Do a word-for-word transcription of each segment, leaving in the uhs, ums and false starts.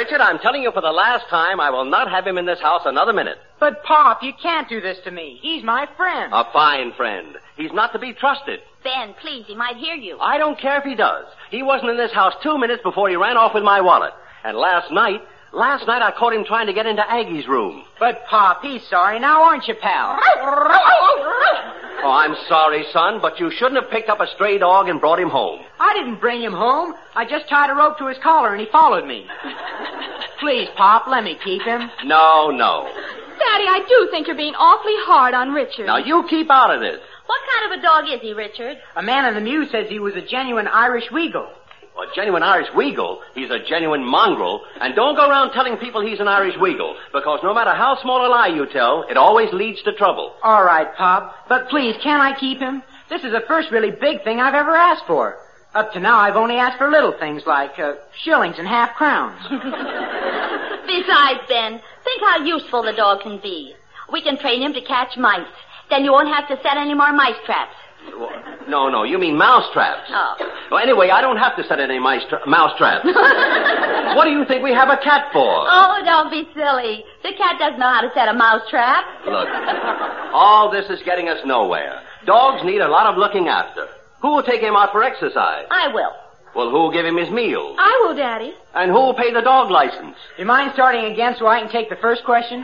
Richard, I'm telling you for the last time, I will not have him in this house another minute. But, Pop, you can't do this to me. He's my friend. A fine friend. He's not to be trusted. Ben, please, he might hear you. I don't care if he does. He wasn't in this house two minutes before he ran off with my wallet. And last night, last night I caught him trying to get into Aggie's room. But, Pop, he's sorry now, aren't you, pal? Oh, I'm sorry, son, but you shouldn't have picked up a stray dog and brought him home. I didn't bring him home. I just tied a rope to his collar and he followed me. Please, Pop, let me keep him. No, no. Daddy, I do think you're being awfully hard on Richard. Now, you keep out of this. What kind of a dog is he, Richard? A man in the Mews says he was a genuine Irish Weagle. A genuine Irish Weagle? He's a genuine mongrel. And don't go around telling people he's an Irish Weagle, because no matter how small a lie you tell, it always leads to trouble. All right, Pop. But please, can I keep him? This is the first really big thing I've ever asked for. Up to now, I've only asked for little things like uh, shillings and half crowns. Besides, Ben, think how useful the dog can be. We can train him to catch mice. Then you won't have to set any more mice traps. No, no, you mean mouse traps. Oh. Well, anyway, I don't have to set any mice tra- mouse traps. What do you think we have a cat for? Oh, don't be silly. The cat doesn't know how to set a mouse trap. Look, all this is getting us nowhere. Dogs need a lot of looking after. Who will take him out for exercise? I will. Well, who will give him his meals? I will, Daddy. And who will pay the dog license? You mind starting again so I can take the first question?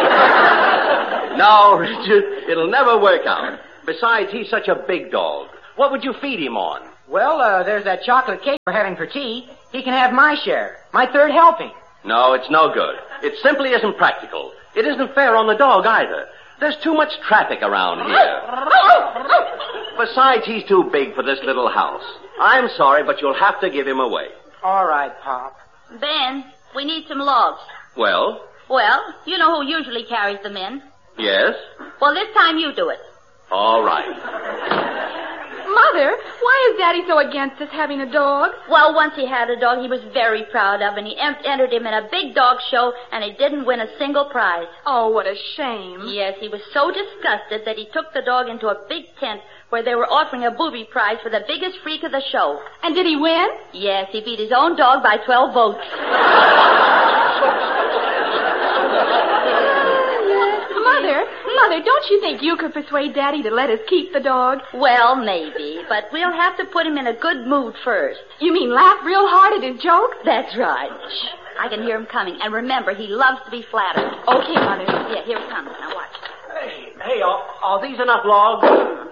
No, Richard, it'll never work out. Besides, he's such a big dog. What would you feed him on? Well, uh, there's that chocolate cake we're having for tea. He can have my share, my third helping. No, it's no good. It simply isn't practical. It isn't fair on the dog either. There's too much traffic around here. Besides, he's too big for this little house. I'm sorry, but you'll have to give him away. All right, Pop. Ben, we need some logs. Well? Well, you know who usually carries them in. Yes? Well, this time you do it. All right. Mother, why is Daddy so against us having a dog? Well, once he had a dog he was very proud of, and he em- entered him in a big dog show, and he didn't win a single prize. Oh, what a shame. Yes, he was so disgusted that he took the dog into a big tent where they were offering a booby prize for the biggest freak of the show. And did he win? Yes, he beat his own dog by twelve votes. Mother, Mother, don't you think you could persuade Daddy to let us keep the dog? Well, maybe, but we'll have to put him in a good mood first. You mean laugh real hard at his jokes? That's right. Shh. I can hear him coming. And remember, he loves to be flattered. Okay, Mother. Yeah, here he comes. Now watch. Hey, hey, are, are these enough logs?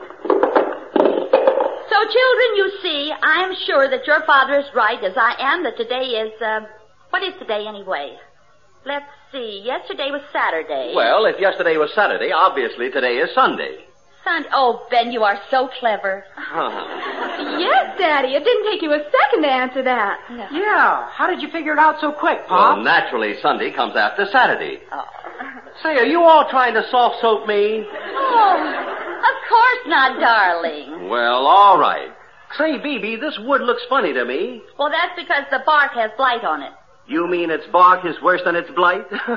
So, children, you see, I am sure that your father is right, as I am, that today is, uh, what is today anyway? Let's see. Yesterday was Saturday. Well, if yesterday was Saturday, obviously today is Sunday. Sunday. Oh, Ben, you are so clever. Huh. Yes, Daddy. It didn't take you a second to answer that. No. Yeah, how did you figure it out so quick, Pop? Well, naturally, Sunday comes after Saturday. Oh. Say, are you all trying to soft soap me? Oh, of course not, darling. Well, all right. Say, Bebe, this wood looks funny to me. Well, that's because the bark has blight on it. You mean its bark is worse than its blight? Now,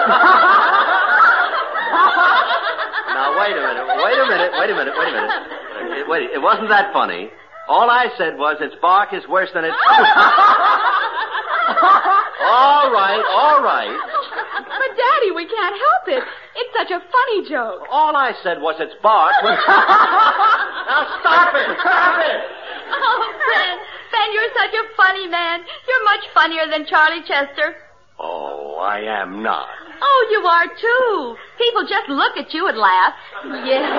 wait a minute, wait a minute, wait a minute, wait a minute. It, wait, it wasn't that funny. All I said was its bark is worse than its... All right, all right. But, Daddy, we can't help it. It's such a funny joke. All I said was its bark was... Now, stop it, stop it. Oh, Ben, Ben, you're such a funny man. You're much funnier than Charlie Chester. Oh, I am not. Oh, you are, too. People just look at you and laugh. Yes.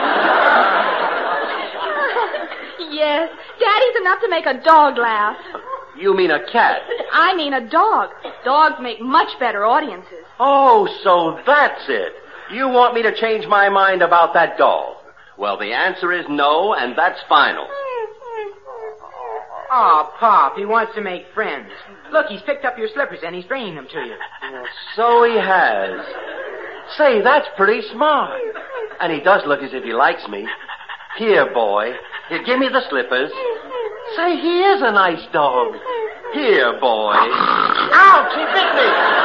Yes. Daddy's enough to make a dog laugh. You mean a cat? I mean a dog. Dogs make much better audiences. Oh, so that's it. You want me to change my mind about that dog? Well, the answer is no, and that's final. Oh, Pop, he wants to make friends. Look, he's picked up your slippers and he's bringing them to you. Well, so he has. Say, that's pretty smart. And he does look as if he likes me. Here, boy. Here, give me the slippers. Say, he is a nice dog. Here, boy. Ouch, he bit me.